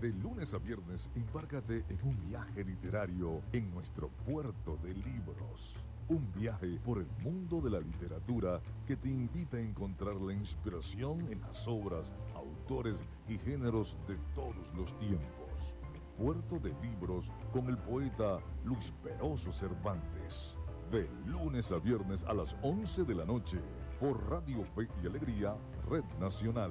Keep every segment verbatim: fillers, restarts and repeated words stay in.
De lunes a viernes, embárcate en un viaje literario en nuestro puerto de libros. Un viaje por el mundo de la literatura que te invita a encontrar la inspiración en las obras, autores y géneros de todos los tiempos. Puerto de Libros con el poeta Luis Peroso Cervantes. De lunes a viernes a las once de la noche por Radio Fe y Alegría, Red Nacional.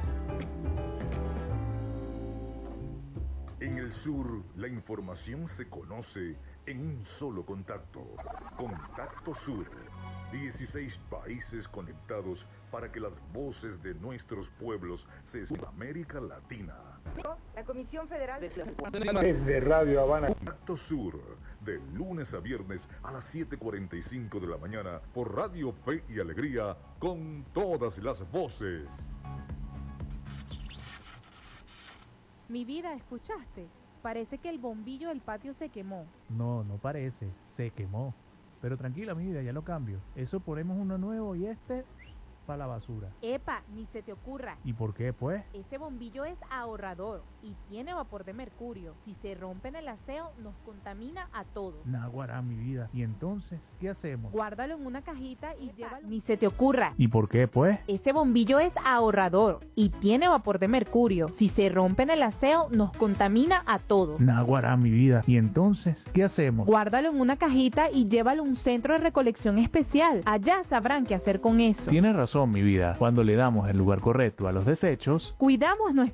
En el sur, la información se conoce en un solo contacto. Contacto Sur. dieciséis países conectados para que las voces de nuestros pueblos se escuchen en América Latina. La Comisión Federal Desde Radio Habana. Contacto Sur, de lunes a viernes a las siete cuarenta y cinco de la mañana por Radio Fe y Alegría, con todas las voces. Mi vida, ¿escuchaste? Parece que el bombillo del patio se quemó. No, no parece, se quemó. Pero tranquila, mi vida, ya lo cambio. Eso ponemos uno nuevo y este para la basura. Epa, ni se te ocurra. ¿Y por qué, pues? Ese bombillo es ahorrador y tiene vapor de mercurio. Si se rompe en el aseo, nos contamina a todos. Naguará, mi vida. ¿Y entonces qué hacemos? Guárdalo en una cajita y llévalo. Ni se te ocurra. ¿Y por qué, pues? Ese bombillo es ahorrador y tiene vapor de mercurio. Si se rompe en el aseo, nos contamina a todos. Naguará, mi vida. ¿Y entonces qué hacemos? Guárdalo en una cajita y llévalo a un centro de recolección especial. Allá sabrán qué hacer con eso. Tienes razón, mi vida. Cuando le damos el lugar correcto a los desechos, cuidamos nuestra